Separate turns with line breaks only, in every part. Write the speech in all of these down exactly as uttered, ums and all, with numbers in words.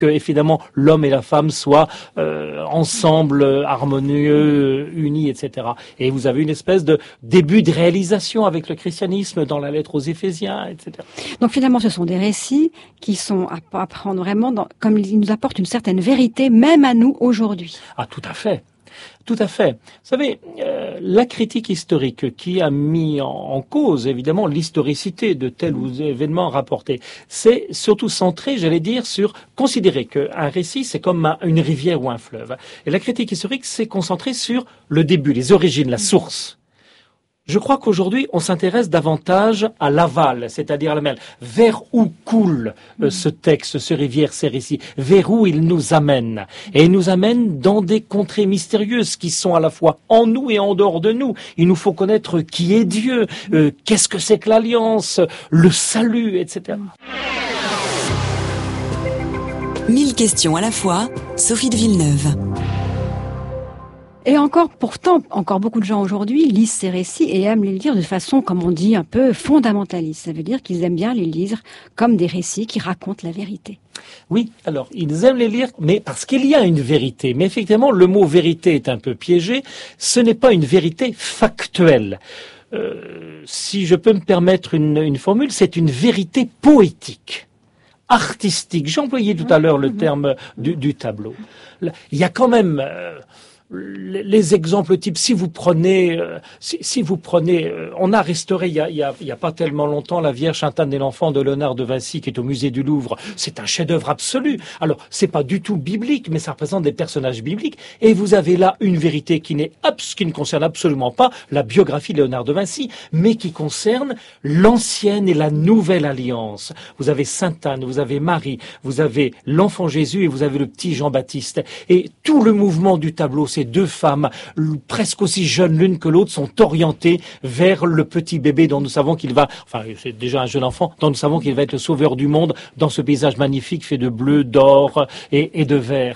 que évidemment l'homme et la femme soient euh, ensemble, harmonieux, unis, et cetera. Et vous avez une espèce de début de réalisation avec le christianisme dans la lettre aux Éphésiens, et cetera.
Donc finalement, ce sont des récits qui sont à apprendre vraiment, dans, comme ils nous apportent une certaine vérité, même à nous aujourd'hui.
Ah, tout à fait. Tout à fait. Vous savez, euh, la critique historique qui a mis en, en cause, évidemment, l'historicité de tel ou tel événement rapporté, c'est surtout centré, j'allais dire, sur considérer qu'un récit, c'est comme un, une rivière ou un fleuve. Et la critique historique s'est concentrée sur le début, les origines, la source. Je crois qu'aujourd'hui, on s'intéresse davantage à l'aval, c'est-à-dire à la mer. Vers où coule euh, ce texte, ce rivière, ces récits? Vers où il nous amène? Et il nous amène dans des contrées mystérieuses qui sont à la fois en nous et en dehors de nous. Il nous faut connaître qui est Dieu, euh, qu'est-ce que c'est que l'alliance, le salut, et cetera.
Mille questions à la fois, Sophie de Villeneuve.
Et encore, pourtant, encore beaucoup de gens aujourd'hui lisent ces récits et aiment les lire de façon, comme on dit, un peu fondamentaliste. Ça veut dire qu'ils aiment bien les lire comme des récits qui racontent la vérité.
Oui, alors, ils aiment les lire, mais parce qu'il y a une vérité. Mais effectivement, le mot vérité est un peu piégé. Ce n'est pas une vérité factuelle. Euh, si je peux me permettre une, une formule, c'est une vérité poétique, artistique. J'ai employé tout à l'heure le terme du, du tableau. Il y a quand même... Euh, les exemples types, si vous prenez, euh, si, si vous prenez, euh, on a restauré il y a, il y a, il y a pas tellement longtemps la Vierge Sainte Anne et l'Enfant de Léonard de Vinci qui est au musée du Louvre. C'est un chef-d'œuvre absolu. Alors, c'est pas du tout biblique, mais ça représente des personnages bibliques. Et vous avez là une vérité qui n'est qui ne concerne absolument pas la biographie de Léonard de Vinci, mais qui concerne l'ancienne et la nouvelle alliance. Vous avez Sainte Anne, vous avez Marie, vous avez l'Enfant Jésus et vous avez le petit Jean-Baptiste. Et tout le mouvement du tableau, c'est deux femmes, presque aussi jeunes l'une que l'autre, sont orientées vers le petit bébé dont nous savons qu'il va, enfin c'est déjà un jeune enfant, dont nous savons qu'il va être le sauveur du monde dans ce paysage magnifique fait de bleu, d'or et, et de vert.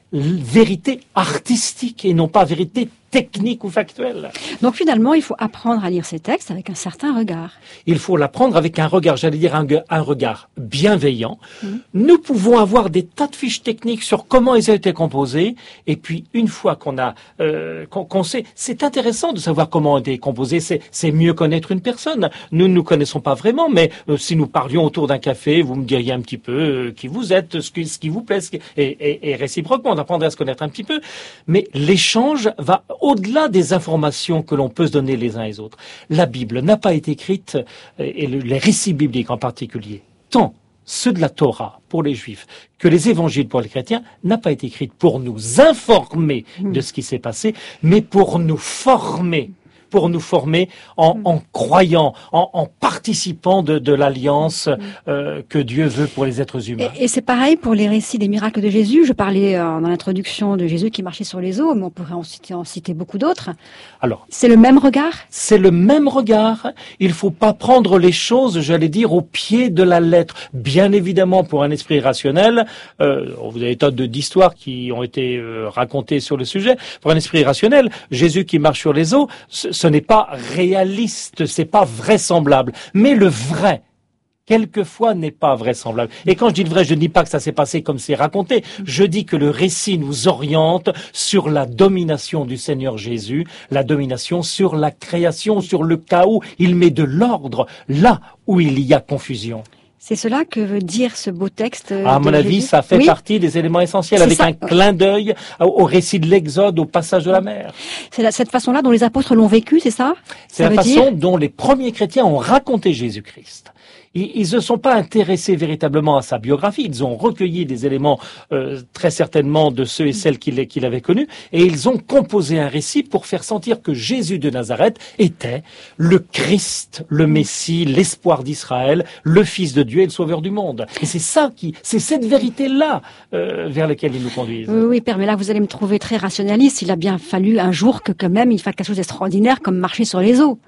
Vérité artistique et non pas vérité technique ou factuelle.
Donc finalement, il faut apprendre à lire ces textes avec un certain regard.
Il faut l'apprendre avec un regard, j'allais dire un, un regard bienveillant. Mmh. Nous pouvons avoir des tas de fiches techniques sur comment ils ont été composés, et puis une fois qu'on a, euh, qu'on, qu'on sait, c'est intéressant de savoir comment ont été composés, c'est, c'est mieux connaître une personne. Nous ne nous connaissons pas vraiment, mais euh, si nous parlions autour d'un café, vous me diriez un petit peu euh, qui vous êtes, ce qui, ce qui vous plaît, ce qui, et, et, et réciproquement, on apprendrait à se connaître un petit peu. Mais l'échange va au-delà des informations que l'on peut se donner les uns et les autres. La Bible n'a pas été écrite, et les récits bibliques en particulier, tant ceux de la Torah pour les Juifs que les évangiles pour les chrétiens, n'a pas été écrite pour nous informer de ce qui s'est passé, mais pour nous former. pour nous former en, en croyant, en, en participant de, de l'alliance euh, que Dieu veut pour les êtres humains.
Et, et c'est pareil pour les récits des miracles de Jésus. Je parlais euh, dans l'introduction de Jésus qui marchait sur les eaux, mais on pourrait en citer, en citer beaucoup d'autres.
Alors,
c'est le même regard ?
C'est le même regard. Il faut pas prendre les choses, j'allais dire, au pied de la lettre. Bien évidemment, pour un esprit rationnel, euh, vous avez des tas de, d'histoires qui ont été euh, racontées sur le sujet. Pour un esprit rationnel, Jésus qui marche sur les eaux, ce, ce n'est pas réaliste, c'est pas vraisemblable. Mais le vrai, quelquefois, n'est pas vraisemblable. Et quand je dis le vrai, je ne dis pas que ça s'est passé comme c'est raconté. Je dis que le récit nous oriente sur la domination du Seigneur Jésus, la domination sur la création, sur le chaos. Il met de l'ordre là où il y a confusion.
C'est cela que veut dire ce beau texte.
À mon avis,
Jésus.
ça fait
oui.
partie des éléments essentiels,
c'est
avec
ça.
un clin d'œil au récit de l'Exode, au passage de la mer.
C'est la, cette façon-là dont les apôtres l'ont vécu, c'est ça ?
C'est
ça
la façon
dire...
dont les premiers chrétiens ont raconté Jésus-Christ. Ils ne se sont pas intéressés véritablement à sa biographie. Ils ont recueilli des éléments euh, très certainement de ceux et celles qu'il, qu'il avait connus, et ils ont composé un récit pour faire sentir que Jésus de Nazareth était le Christ, le Messie, l'espoir d'Israël, le Fils de Dieu et le Sauveur du monde. Et c'est ça qui, c'est cette vérité-là euh, vers laquelle ils nous conduisent.
Oui, oui, Père, mais là vous allez me trouver très rationaliste. Il a bien fallu un jour que quand même il fasse quelque chose d'extraordinaire comme marcher sur les eaux.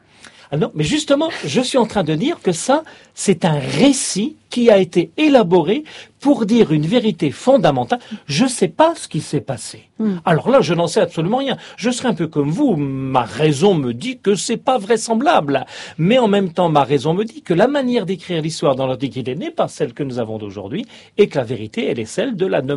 Ah non, mais justement, je suis en train de dire que ça, c'est un récit qui a été élaboré pour dire une vérité fondamentale. Je ne sais pas ce qui s'est passé. Mm. Alors là, je n'en sais absolument rien. Je serais un peu comme vous. Ma raison me dit que c'est pas vraisemblable. Mais en même temps, ma raison me dit que la manière d'écrire l'histoire dans l'Antiquité n'est pas celle que nous avons d'aujourd'hui et que la vérité, elle est celle de la